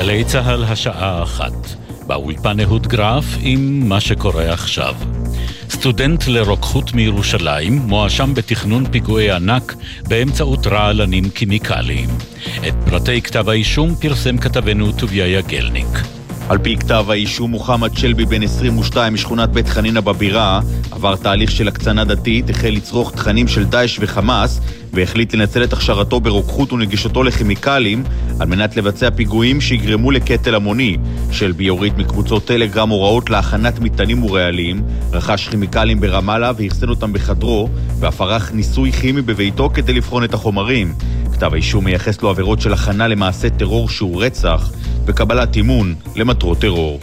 גלי צהל השעה 1. באולפן אהוד גרף עם מה שקורה עכשיו. סטודנט לרוקחות מירושלים מואשם בתכנון פיגועי ענק באמצעות רעלנים כימיקליים. את פרטי כתב האישום פרסם כתבנו טוביה יגלניק. על פי כתב האישום, מוחמד שלבי בן 22 משכונת בית חנינה בבירה עבר תהליך של הקצנה דתית, החל לצרוך תכנים של דאעש וחמאס והחליט לנצל את הכשרתו ברוקחות ונגישתו לכימיקלים על מנת לבצע פיגועים שיגרמו לקטל המוני. שלבי הוריד מקבוצות טלגרם הוראות להכנת מטענים ורעלים, רכש כימיקלים ברמאללה והחסן אותם בחדרו ואף ערך ניסוי כימי בביתו כדי לבחון את החומרים. כתב האישום מייחס לו עבירות של הכנה למעשה טרור שהוא רצח וקבלת אימון למטרות טרור.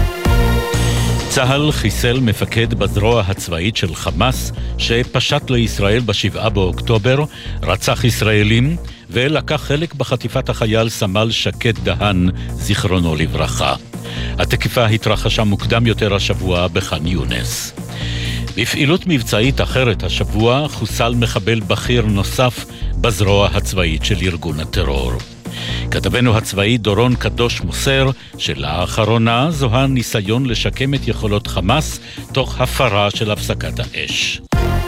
צהל חיסל מפקד בזרוע הצבאית של חמאס שפשט לישראל ב7 באוקטובר, רצח ישראלים ולקח חלק בחטיפת החייל סמל שקד דהן, זיכרונו לברכה. התקיפה התרחשה מוקדם יותר השבוע בח'אן יונס. בפעילות מבצעית אחרת השבוע חוסל מחבל בכיר נוסף בזרוע הצבאית של ארגון הטרור. כתבנו הצבאי דורון קדוש מוסר שלאחרונה זוהה ניסיון לשקם את יכולות חמאס תוך הפרה של הפסקת האש.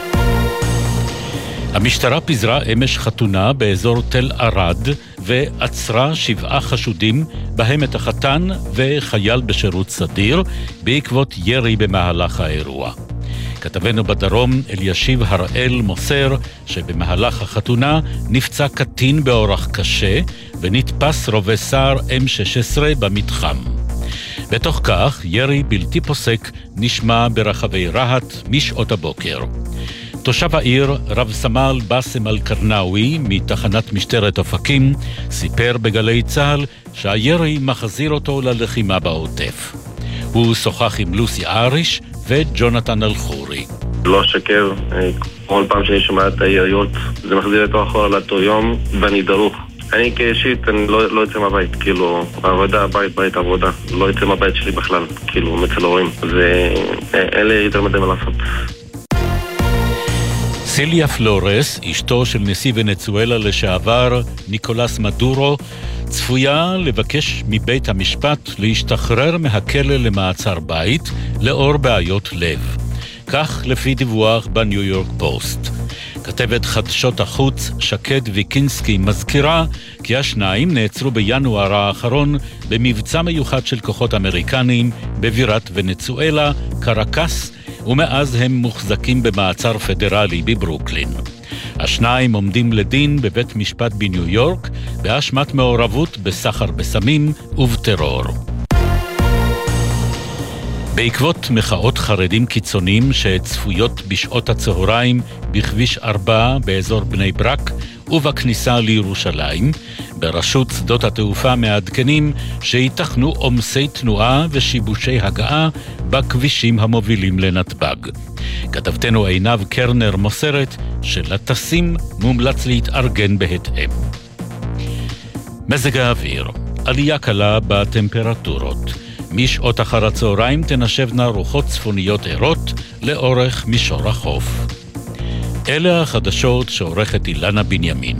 המשטרה פיזרה אמש חתונה באזור תל ערד ועצרה 7 חשודים, בהם את החתן וחייל בשירות סדיר, בעקבות ירי במהלך האירוע. כתבנו בדרום אלישיב הראל מוסר שבמהלך החתונה נפצע קטין באורח קשה ונתפס רובה סער M16 במתחם. בתוך כך ירי בלתי פוסק נשמע ברחבי רהט משעות הבוקר. תושב העיר רב סמל בסם אל-קרנאווי מתחנת משטרת אופקים סיפר בגלי צהל שהירי מחזיר אותו ללחימה בעוטף. הוא שוחח עם לוסי אריש וג'ונתן אלחורי. לא שקר, כל פעם שאני שומע את היריות זה מחזיר אותו אחורה לאותו יום ואני דרוך. אני כאישית אני לא יוצא מהבית, כאילו עבודה, בית עבודה, לא יוצא מהבית שלי בכלל, כאילו מצל הורים, ואין לי יותר מדי מה לעשות. סיליה פלורס, אשתו של נשיא ונצואלה לשעבר ניקולס מדורו, צפויה לבקש מבית המשפט להשתחרר מהכלא למעצר בית לאור בעיות לב. כך לפי דיווח בניו יורק פוסט. כתבת חדשות החוץ שקד ויקינסקי מזכירה כי השניים נעצרו בינואר האחרון במבצע מיוחד של כוחות אמריקנים בבירת ונצואלה, קרקס, ומאז הם מוחזקים במעצר פדרלי בברוקלין. השניים עומדים לדין בבית משפט בניו יורק באשמת מעורבות בסחר בסמים ובטרור. בעקבות מחאות חרדים קיצוניים שצפויות בשעות הצהריים בכביש 4 באזור בני ברק ובכניסה לירושלים, ברשות שדות התעופה מעדכנים שיתכנו עומסי תנועה ושיבושי הגעה בכבישים המובילים לנתב"ג. כתבתנו עינב קרנר מוסרת שלטסים מומלץ להתארגן בהתאם. מזג האוויר, עלייה קלה בטמפרטורות. משעות אחר הצהריים תנשבנה רוחות צפוניות ערות לאורך מישור החוף. אלה החדשות שעורכת אילנה בנימין.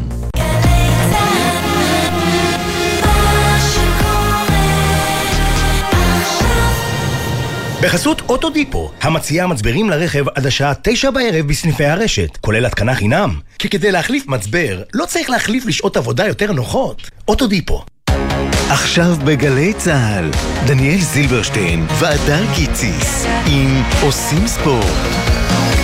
בחסות אוטודיפו, המציעה מצברים לרכב עד השעה 9 בערב בסניפי הרשת, כולל התקנה חינם. כי כדי להחליף מצבר, לא צריך להחליף לשעות עבודה יותר נוחות. אוטודיפו. עכשיו בגלי צהל, דניאל זילברשטיין ואדר קיציס עם עושים ספורט.